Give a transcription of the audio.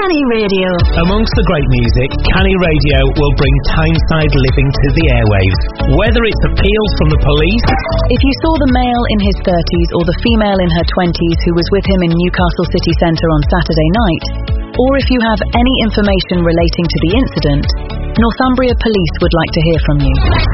Canny Radio. Amongst the great music, Canny Radio will bring Tyneside living to the airwaves. Whether it's appeals from the police... If you saw the male in his 30s or the female in her 20s who was with him in Newcastle city centre on Saturday night, or if you have any information relating to the incident, Northumbria Police would like to hear from you.